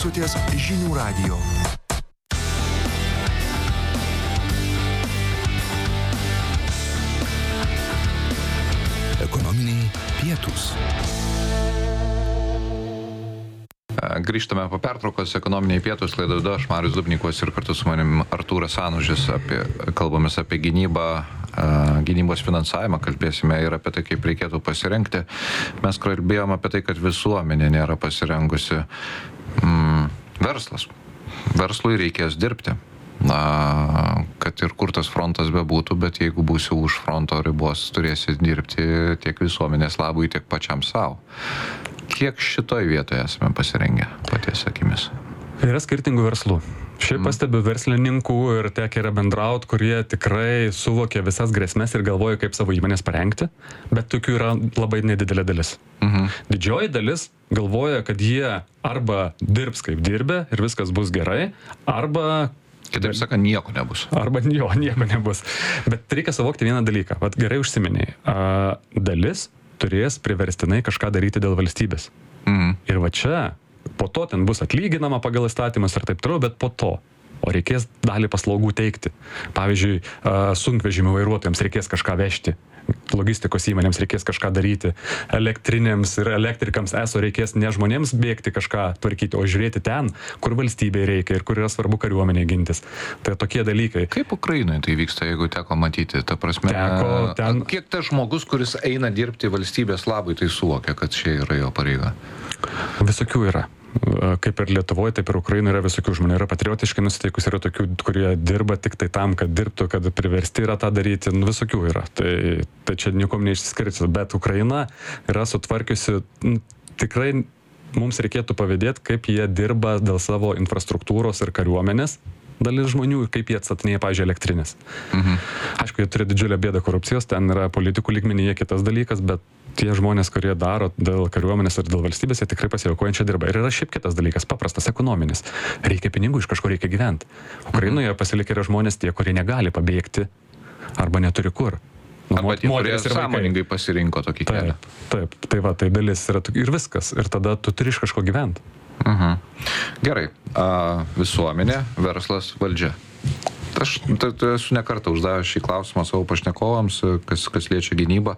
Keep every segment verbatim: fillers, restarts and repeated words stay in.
klausotės Žinių radijo. Ekonominiai pietūs. Grįžtame po pertraukos, ekonominiai pietūs, laidoje aš Marius Dubnikovas ir kartu su manim Artūras Anužis. Apie, kalbamės apie gynybą, gynybos finansavimą, kalbėsime ir apie tai, kaip reikėtų pasirengti. Mes kalbėjome apie tai, kad visuomenė nėra pasirengusi. Mm, verslas. Verslui reikės dirbti. Na, kad ir kur tas frontas bebūtų, bet jeigu būsi už fronto ribos, turėsi dirbti tiek visuomenės labui, tiek pačiam savo. Kiek šitoj vietoje esame pasirengę, paties akimis? Yra skirtingų verslų. Šiaip pastebiu verslininkų ir tiek yra bendraut, kurie tikrai suvokia visas grėsmes ir galvoja, kaip savo įmonės parengti, bet tokių yra labai nedidelė dalis. Mhm. Didžioji dalis galvoja, kad jie arba dirbs kaip dirbė ir viskas bus gerai, arba... Kitaip sakant, nieko nebus. Arba jo, nieko nebus. Bet reikia suvokti vieną dalyką. Vat gerai užsiminiai. A, dalis turės priverstinai kažką daryti dėl valstybės. Mm. Ir va čia, po to ten bus atlyginama pagal įstatymus ir taip toliau, bet po to. O reikės dalį paslaugų teikti. Pavyzdžiui, sunkvežimių vairuotojams reikės kažką vežti. Logistikos įmonėms reikės kažką daryti. Elektrinėms ir elektrikams eso reikės ne žmonėms bėgti kažką tvarkyti, o žiūrėti ten, kur valstybei reikia ir kur yra svarbu kariuomenė gintis. Tai tokie dalykai. Kaip Ukrainoje tai vyksta, jeigu teko matyti? Ta prasme, teko, ten... kiek tas žmogus, kuris eina dirbti valstybės labui, tai suvokia, kad čia yra jo pareiga? Visokių yra. Kaip ir Lietuvoje, taip ir Ukrainoje yra visokių žmonių. Yra patriotiškai nusiteikus, yra tokių, kurie dirba tik tai tam, kad dirbtų, kad priversti yra tą daryti. Nu, visokių yra. Tai, tai čia niekom neišsiskirti. Bet Ukraina yra sutvarkiusi, nu, tikrai mums reikėtų pavydėti, kaip jie dirba dėl savo infrastruktūros ir kariuomenės. Dalis žmonių, kaip jie atstatinėja, pavyzdžiui, elektrinės. Mhm. Aišku, jie turi didžiulę bėdą korupcijos, ten yra politikų lygmenyje kitas dalykas, bet tie žmonės, kurie daro dėl kariuomenės ir dėl valstybės, jie tikrai pasiaukojančiai dirba. Ir yra šiaip kitas dalykas, paprastas ekonominis. Reikia pinigų, iš kažko reikia gyventi. Ukrainoje pasilikę yra žmonės tie, kurie negali pabėgti arba neturi kur. Nu, arba tie, kurie sąmoningai pasirinko tokį kelią. Taip, taip, tai va, tai dalis yra ir viskas. Ir tada tu turi iš kažko gyventi. Mhm. Gerai, a, visuomenė, verslas, valdžia. Aš tai, tai esu nekartą uždavęs šį klausimą savo pašnekovams, kas, kas liečia gynybą.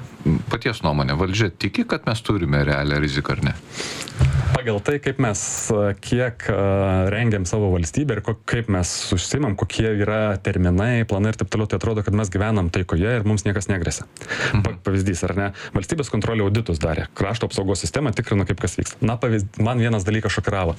Paties nuomonė, valdžia tiki, kad mes turime realią riziką, ar ne? Pagal tai, kaip mes, kiek rengiam savo valstybę ir kaip mes užsimam, kokie yra terminai, planai ir taip toliau, tai atrodo, kad mes gyvenam taikoje ir mums niekas negresia. Mhm. Pavyzdys, ar ne? Valstybės kontrolė auditus darė, krašto apsaugos sistemą tikrino, kaip kas vyksta. Na, pavyzdys, man vienas dalykas šokiravo.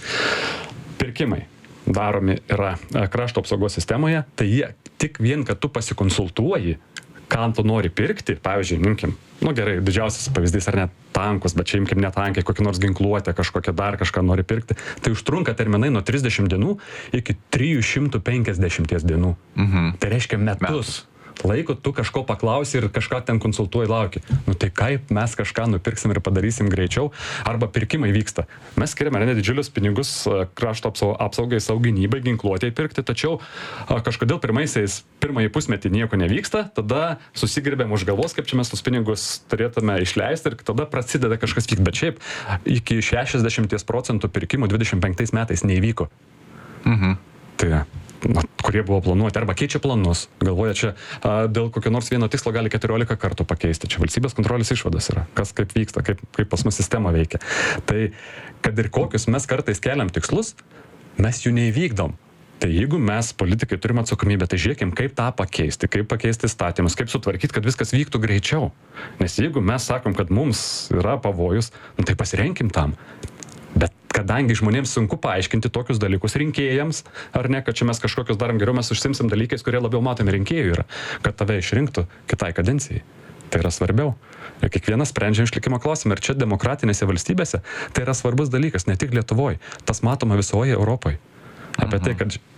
Pirkimai daromi yra krašto apsaugos sistemoje, tai jie tik vien, kad tu pasikonsultuoji, ką tu nori pirkti, pavyzdžiui, imkim, nu gerai, didžiausias pavyzdys ar net tankus, bet čia imkim ne tankai, kokį nors ginkluotę, kažkokią dar kažką nori pirkti, tai užtrunka terminai nuo trisdešimt dienų iki trijų šimtų penkiasdešimt dienų. Mhm. Tai reiškia metus. metus. Laiko tu kažko paklausi ir kažką ten konsultuoji, lauki. Nu tai kaip mes kažką nupirksim ir padarysim greičiau, arba pirkimai vyksta. Mes skiriame ne didžiulius pinigus krašto apsaugai, savo gynybai, ginkluotėjai pirkti, tačiau kažkodėl pirmaisiais, pirmąjį pusmetį nieko nevyksta, tada susigrėbėm už galvos, kaip čia mes tus pinigus turėtume išleisti ir tada prasideda kažkas vykti. Bet šiaip iki šešiasdešimt procentų pirkimų dvidešimt penktais metais neįvyko. Mhm. Tai na, kurie buvo planuoti, arba keičia planus, galvoja čia a, dėl kokio nors vieno tikslo gali keturiolika kartų pakeisti. Čia valstybės kontrolės išvadas yra, kas kaip vyksta, kaip, kaip pas mus sistema veikia. Tai kad ir kokius mes kartais keliam tikslus, mes jų neįvykdom. Tai jeigu mes, politikai, turime atsakomybę, tai žiūrėkim, kaip tą pakeisti, kaip pakeisti įstatymus, kaip sutvarkyti, kad viskas vyktų greičiau. Nes jeigu mes sakom, kad mums yra pavojus, nu, tai pasirenkim tam. Bet kadangi žmonėms sunku paaiškinti tokius dalykus rinkėjams, ar ne, kad čia mes kažkokius darom geriau, mes užsimsim dalykais, kurie labiau matomi rinkėjų yra, kad tave išrinktų kitai kadencijai. Tai yra svarbiau. Ir kiekvienas sprendžia išlikimo klausimą. Ir čia demokratinėse valstybėse tai yra svarbus dalykas, ne tik Lietuvoje. Tas matoma visoje Europoje. Apie tai, kad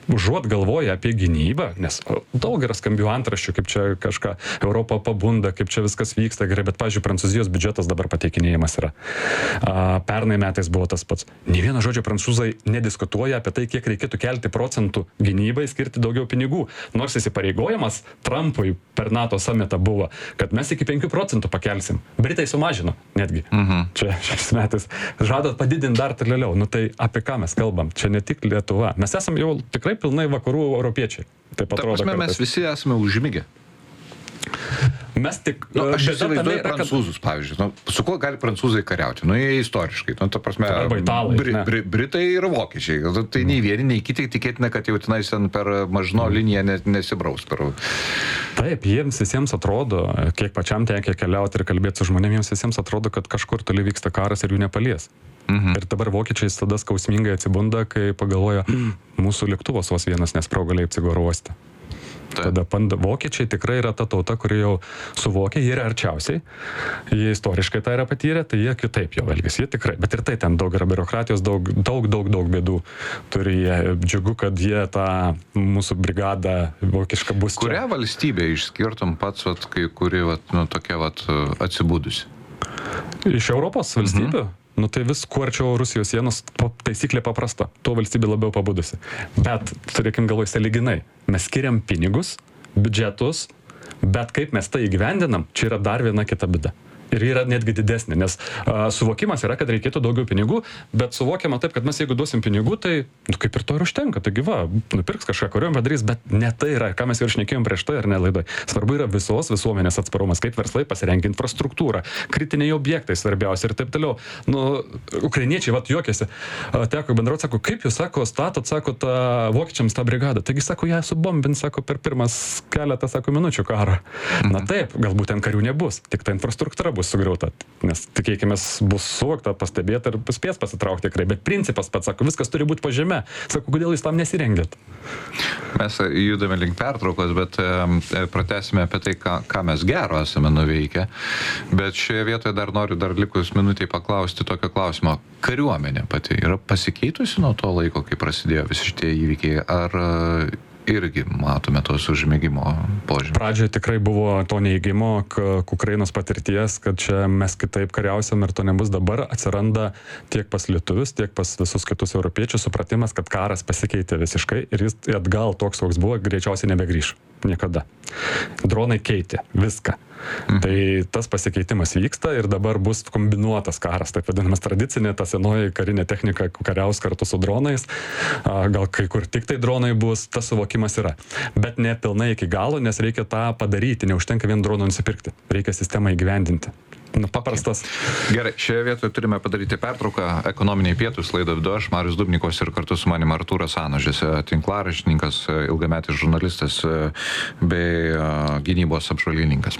užuot galvoja apie gynybą, nes daug yra skambių antraščių, kaip čia kažką Europa pabunda, kaip čia viskas vyksta gerai, bet, pavyzdžiui, Prancūzijos biudžetas dabar pateikinėjimas yra. A, pernai metais buvo tas pats. Nė vieno žodžio prancūzai nediskutuoja apie tai, kiek reikėtų kelti procentų gynybai, skirti daugiau pinigų. Nors įsipareigojimas Trumpui per NATO samitą buvo, kad mes iki penkių procentų pakelsim. Britai sumažino netgi. Mhm. Čia šiais metais žadat padidinti dar toliau. Nu tai apie ką mes kalbam? Čia ne tik Lietuva. Mes esam jau tikrai pilnai vakarų europiečiai. Taip atrodo. Ta prasme, mes visi esame užmigę. Mes tik... Nu, aš įsivaizduoju prancūzus, kad... pavyzdžiui. Nu, su kuo gali prancūzai kariauti? Nu, jie istoriškai. Nu, ta prasme, arba italai. Bri, bri, Britai ir vokiečiai. Tai nei vieni, nei kiti tikėtina, kad jau tenais ten per Mažino liniją nesibraus. Per... Taip, jiems visiems atrodo, kiek pačiam tekia keliauti ir kalbėti su žmonėmis, jiems visiems atrodo, kad kažkur toli vyksta karas ir jų nepalies. Mhm. Ir dabar vokiečiai tada skausmingai atsibunda, kai pagalvoja, mūsų lėktuvas vos vienas nesprogo Leipcigo oro uoste. Tada panda, vokiečiai tikrai yra ta tauta, kuri jau suvokia, jie yra arčiausiai, jie istoriškai tą yra patyrę, tai jie kitaip jau elgesi, jie tikrai, bet ir tai ten daug yra biurokratijos, daug, daug, daug, daug bėdų turi jie, džiugu, kad jie tą mūsų brigadą vokišką bus čia. Kurią valstybę išskirtum pats, vat, kai kuri vat, nu, tokia vat, atsibudusi? Iš Europos valstybių? Mhm. Nu tai vis kuo arčiau Rusijos sienos, taisyklė paprasta, tuo valstybė labiau pabudusi. Bet, turėkim galvoj, sąlyginai, mes skiriam pinigus, biudžetus, bet kaip mes tai įgyvendinam, čia yra dar viena kita bėda. Ir yra netgi didesnė, nes a, suvokimas yra, kad reikėtų daugiau pinigų, bet suvokiama taip, kad mes jeigu duosim pinigų, tai nu, kaip ir to ir užtenka, taigi va, nupirks kažką, kuriuom padarys, bet ne tai yra, ką mes ir šnekėjom prieš tai ar ne laidoj. Svarbu yra visos visuomenės atsparumas, kaip verslai pasirengia infrastruktūrą, kritiniai objektai svarbiausia ir taip toliau. Nu, ukrainiečiai, va, juokiasi, teko bendrauti, sako, kaip jūs, sako, statot, sako, tą vokiečiams tą brigadą. Taigi, sako, ją subombins, sako, per pirmas keletą, sako, minučių karo. Na taip, galbūt ten karių nebus, tik ta infrastruktūra bus sugriauta, nes tikėkime bus suvokta, pastebėta ir spės pasitraukti tikrai, bet principas pats, sako, viskas turi būti po žeme. Sako, kodėl jūs tam nesirengėt? Mes judame link pertraukos, bet e, pratęsime apie tai, ką, ką mes gero esame nuveikę, bet šioje vietoje dar noriu dar likus minutį paklausti tokio klausimo. Kariuomenė pati yra pasikeitusi nuo to laiko, kai prasidėjo visi šitie įvykiai, ar irgi matome tos užmėgimo požymį? Pradžioje tikrai buvo to neigimo, Ukrainos patirties, kad čia mes kitaip kariausiam ir to nebus. Dabar atsiranda tiek pas lietuvius, tiek pas visus kitus europiečius supratimas, kad karas pasikeitė visiškai ir jis atgal toks, koks buvo, greičiausiai nebegrįš. Niekada. Dronai keitė viską. Mhm. Tai tas pasikeitimas vyksta ir dabar bus kombinuotas karas, taip vadinamas tradicinė, ta senoji karinė technika kariaus kartu su dronais, gal kai kur tik tai dronai bus, tas suvokimas yra. Bet ne pilnai iki galo, nes reikia tą padaryti, neužtenka vien dronų nusipirkti, reikia sistemą įgyvendinti. Nu, paprastas. Gerai, šioje vietoje turime padaryti pertrauką. Ekonominiai pietūs laidą vedu aš, Marius Dubnikovas, ir kartu su manim Artūras Anužis, tinklaraštininkas, ilgametis žurnalistas bei gynybos apžvalgininkas.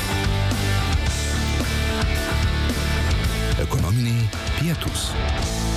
Ekonominiai pietūs.